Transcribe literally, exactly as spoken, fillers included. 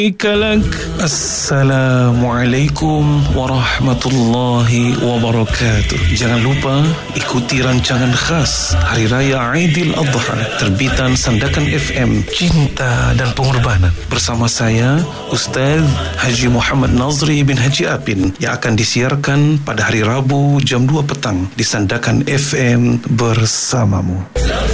Kalak. Assalamualaikum warahmatullahi wabarakatuh. Jangan lupa ikuti rancangan khas Hari Raya Aidiladha terbitan Sandakan F M Cinta dan Pengorbanan bersama saya Ustaz Haji Muhammad Nazri bin Haji Apin yang akan disiarkan pada hari Rabu jam dua petang di Sandakan F M bersamamu.